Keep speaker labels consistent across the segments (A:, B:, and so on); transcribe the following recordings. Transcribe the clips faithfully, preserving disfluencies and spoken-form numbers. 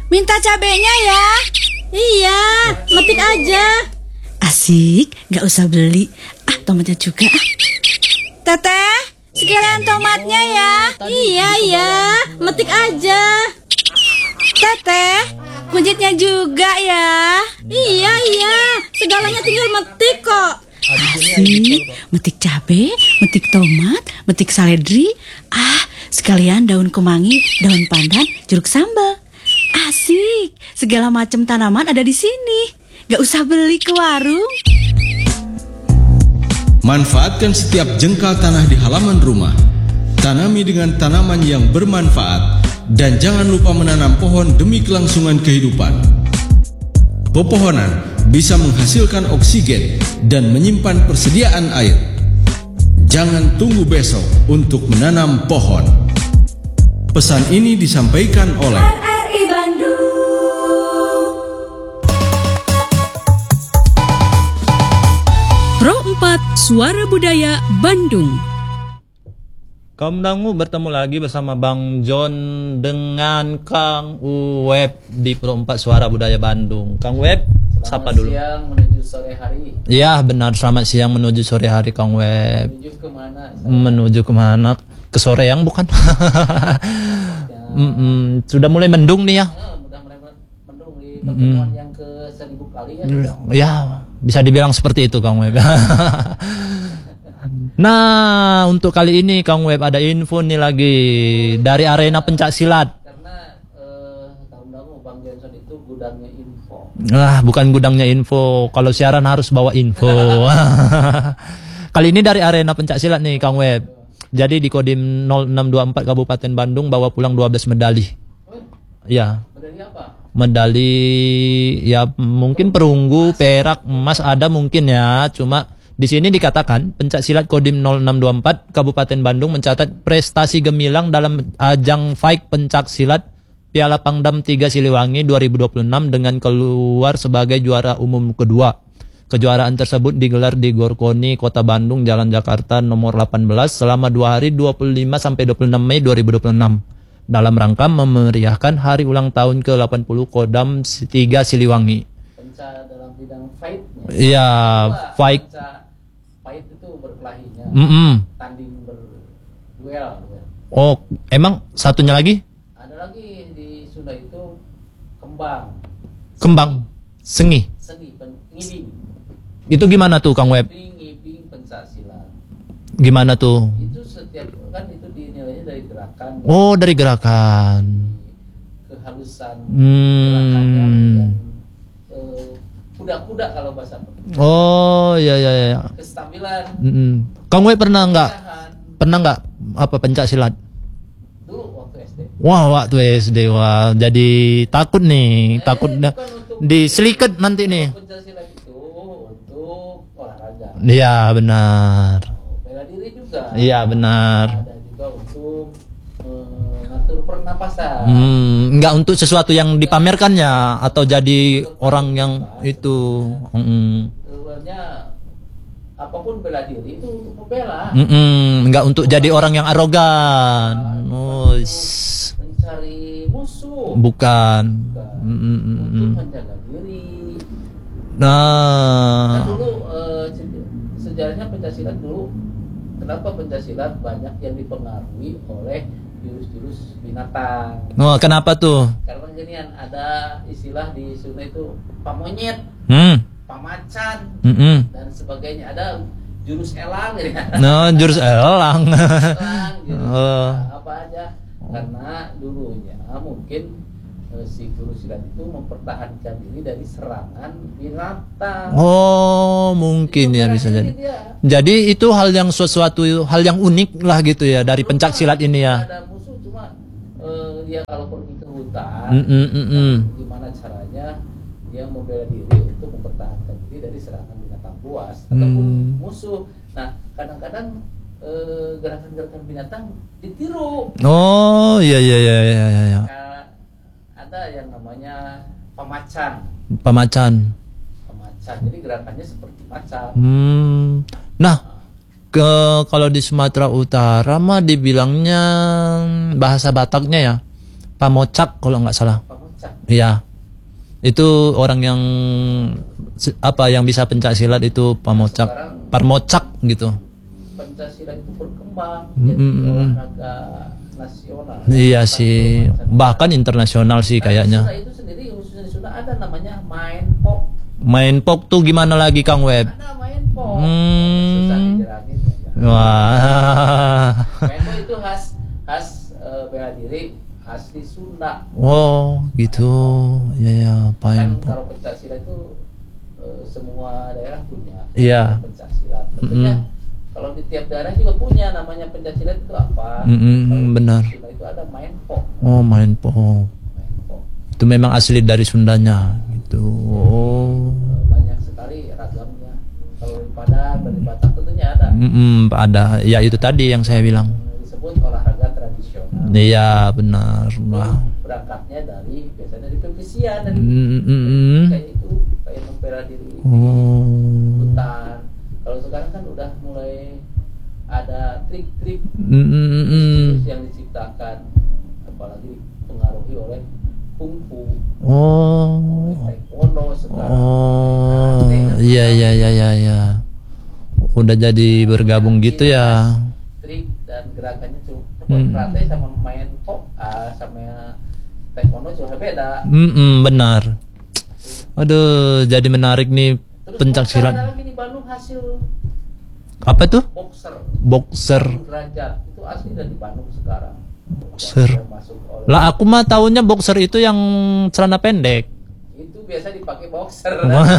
A: minta cabenya ya.
B: Iya, metik aja.
A: Asik, gak usah beli. Ah, tomatnya juga. Teteh, sekalian tomatnya ya.
B: Iya, iya, metik aja.
A: Teteh, kunyitnya juga ya.
B: Iya, iya, segalanya tinggal metik kok.
A: Asik, metik cabe, metik tomat, metik seledri. Ah, sekalian daun kemangi, daun pandan, jeruk sambal. Asik, segala macam tanaman ada di sini. Gak usah beli ke warung.
C: Manfaatkan setiap jengkal tanah di halaman rumah. Tanami dengan tanaman yang bermanfaat. Dan jangan lupa menanam pohon demi kelangsungan kehidupan. Pepohonan bisa menghasilkan oksigen dan menyimpan persediaan air. Jangan tunggu besok untuk menanam pohon. Pesan ini disampaikan oleh
D: R R I Bandung.
E: Pro empat Suara Budaya Bandung.
F: Kaum dangu bertemu lagi bersama Bang John dengan Kang Uweb di Pro empat Suara Budaya Bandung. Kang Uweb, sapa dulu.
G: Selamat siang menuju sore hari.
F: Iya benar, selamat siang menuju sore hari Kang Uweb.
G: Menuju kemana?
F: Menuju kemana? Ke soreang bukan? mm -mm. Sudah mulai mendung nih ya.
G: Ya, mudah mulai mendung di pertemuan mm. yang ke seribu kali ya.
F: Ya, bisa dibilang seperti itu Kang Uweb. Nah, untuk kali ini Kang Web ada info nih lagi dari arena pencak silat.
G: Karena eh, tahu-tahu Bang Johnson itu gudangnya info.
F: Ah, bukan gudangnya info. Kalau siaran harus bawa info. Kali ini dari arena pencak silat nih Kang Web. Jadi di Kodim nol enam dua empat Kabupaten Bandung bawa pulang dua belas medali.
G: Oh,
F: ya.
G: Medali apa?
F: Medali ya mungkin perunggu, perak, emas ada mungkin ya, cuma di sini dikatakan pencak silat Kodim nol enam dua empat Kabupaten Bandung mencatat prestasi gemilang dalam ajang fight pencak silat Piala Pangdam tiga Siliwangi dua ribu dua puluh enam dengan keluar sebagai juara umum kedua. Kejuaraan tersebut digelar di Gorkoni, Kota Bandung, Jalan Jakarta nomor delapan belas selama dua hari dua puluh lima sampai dua puluh enam Mei dua ribu dua puluh enam dalam rangka memeriahkan hari ulang tahun ke delapan puluh Kodam tiga Siliwangi.
G: Pencak dalam bidang fight-nya.
F: Iya, fight.
G: Fight itu berkelahinya,
F: mm -mm.
G: tanding berduel.
F: Oh, emang satunya lagi?
G: Ada lagi di Sunda itu kembang.
F: Kembang, sengi.
G: Seni, ngibing.
F: Itu gimana tuh Kang Web?
G: Ngibing pencak silat.
F: Gimana tuh?
G: Itu setiap kan itu dinilainya dari gerakan.
F: Oh, dari gerakan.
G: Kehalusan
F: hmm.
G: gerakannya dan uh, kuda-kuda kalau bahasa.
F: Oh, iya iya iya.
G: Kestabilan.
F: Mm-mm. Kang Wei pernah nggak? Pernah nggak apa pencak silat?
G: Dulu waktu S D.
F: Wah, waktu S D. Wah, jadi takut nih,
G: Eh,
F: takut dah.
G: untuk
F: Diseliket nanti nih.
G: pencak silat itu untuk olahraga.
F: Iya, benar.
G: Bela diri juga.
F: Iya, benar.
G: Ada juga untuk mengatur pernapasan.
F: Hmm, nggak untuk sesuatu yang dipamerkannya atau jadi orang yang itu. Mm.
G: Sebenarnya apapun bela diri itu untuk membela.
F: Mm-mm, nggak untuk jadi orang yang arogan. Oh,
G: mencari musuh.
F: bukan.
G: Bukan.
F: Mm-mm.
G: Untuk menjaga diri.
F: Nah,
G: Nah dulu eh, sejarahnya pencaksilat dulu. Kenapa pencaksilat banyak yang dipengaruhi oleh jurus-jurus binatang?
F: oh, kenapa tuh?
G: Karena ginian ada istilah di Sunda itu pamonyet,
F: Hmm.
G: pamacan
F: Mm-mm.
G: dan sebagainya. Ada jurus elang gitu ya.
F: No, jurus elang.
G: Elang, jurus
F: Oh.
G: apa aja. Karena dulunya mungkin eh, si guru silat itu mempertahankan diri dari serangan binatang.
F: Oh, mungkin ya bisa jadi. Jadi itu hal yang sesuatu hal yang unik lah gitu ya dari pencak silat ini ya.
G: Ada musuh cuma eh, dia kalau pergi ke hutan,
F: Mm, mm, mm, mm.
G: gimana caranya dia membela diri untuk mempertahankan diri dari serangan binatang buas ataupun
F: Hmm.
G: musuh. Nah, kadang-kadang eh, gerakan-gerakan binatang ditiru.
F: Oh, iya iya iya iya iya. iya.
G: Nah, ada yang namanya pemacan.
F: Pemacan.
G: Pemacan. Jadi gerakannya seperti macan.
F: Hmm. Nah, ke kalau di Sumatera Utara mah dibilangnya bahasa Bataknya ya, pamocak kalau nggak salah.
G: Pamocak. Pamocak.
F: Iya. Itu orang yang se- apa yang bisa pencak silat itu pamocak, parmocak gitu.
G: Pancasila itu berkembang
F: Mm,
G: jadi
F: mm, mm.
G: olahraga nasional.
F: Iya sih, bahkan internasional sih kayaknya.
G: Sunda itu sendiri khususnya di Sunda ada namanya main pok.
F: Main pok tuh gimana lagi Kang Web?
G: Ada main pok.
F: Hmm.
G: Susah dijelasin. Ya.
F: Wah.
G: Main pok itu khas khas eh, bela diri asli Sunda.
F: Oh, gitu. Ya ya,
G: Kan
F: main pok.
G: kalau pencak silat itu eh, semua daerah punya.
F: Iya.
G: Pencak silat. Tentunya
F: Mm-mm.
G: kalau di tiap daerah juga punya namanya pencak silat itu apa?
F: Mm-mm,
G: Kalau di
F: benar.
G: Sunda itu ada main pok.
F: Oh, main pok.
G: Main pok.
F: Itu memang asli dari Sundanya gitu. Oh.
G: Eh, banyak sekali ragamnya. Kalau di Padang dan di Batak tentunya ada.
F: Mm-mm, ada. Ya itu tadi yang saya bilang.
G: Yang disebut olahraga tradisional.
F: Iya, benar. Wah.
G: Berangkatnya dari biasanya dari pepesian dari
F: Mm-mm.
G: kayak itu kayak membela diri
F: Oh.
G: hutan. Kalau sekarang kan udah mulai ada trik-trik
F: Mm-mm.
G: yang diciptakan, apalagi dipengaruhi oleh kungfu,
F: Oh.
G: taekwondo sekarang.
F: Oh.
G: Karate,
F: Iya iya iya iya iya. Udah jadi bergabung gitu ya.
G: trik dan gerakannya tuh
F: Hmm.
G: karate sama main pok ah, sama taekwondo juga beda.
F: Mm-mm, benar. Aduh, jadi menarik nih
G: Terus
F: pencak
G: boxer ada
F: silat.
G: lagi di Bandung hasil
F: Apa tuh?
G: boxer
F: Boxer.
G: derajat itu asli dari Bandung sekarang.
F: Boxer.
G: Yang masuk oleh
F: Lah aku mah taunya boxer itu yang celana pendek.
G: itu biasa dipakai boxer.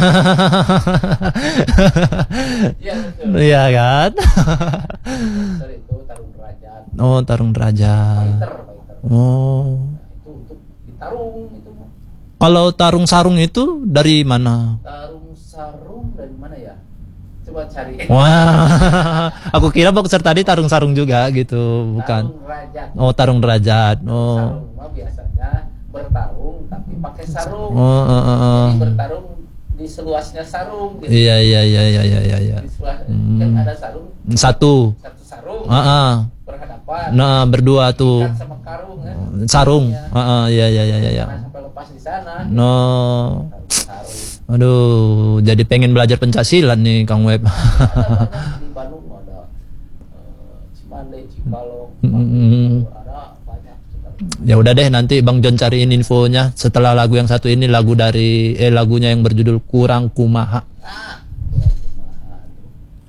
G: Iya betul.
F: Iya kan?
G: Boxer itu tarung derajat.
F: Oh, tarung derajat.
G: Fighter, fighter.
F: Oh.
G: Itu untuk ditarung itu.
F: Kalau tarung sarung itu dari mana?
G: Tarung sarung dari mana ya? Coba cari.
F: Wah, aku kira boxer tadi tarung sarung juga gitu, bukan?
G: Tarung derajat.
F: Oh, tarung derajat. Oh.
G: Sarung mah biasanya bertarung tapi pakai sarung.
F: Oh, oh, oh, oh.
G: Jadi bertarung di seluasnya sarung gitu.
F: Iya, iya, iya, iya, iya, iya, iya.
G: Di seluas
F: Hmm.
G: kan ada sarung
F: Satu.
G: satu sarung
F: Ah, ah.
G: berhadapan.
F: Nah, berdua tuh.
G: Ikat sama karung kan.
F: Sarung.
G: Iya.
F: Ah, ah, iya, iya, iya, iya.
G: Jangan sampai lepas di sana.
F: No.
G: Sarung.
F: Aduh, jadi pengen belajar pencak-silat nih Kang Web.
G: Ada banyak di Bandung ada eh, Cimande, Cipalong,
F: Mm-mm.
G: ada banyak sekali.
F: Ya udah deh, nanti Bang John cariin infonya setelah lagu yang satu ini, lagu dari eh lagunya yang berjudul Kurang Kumaha.
G: Ah,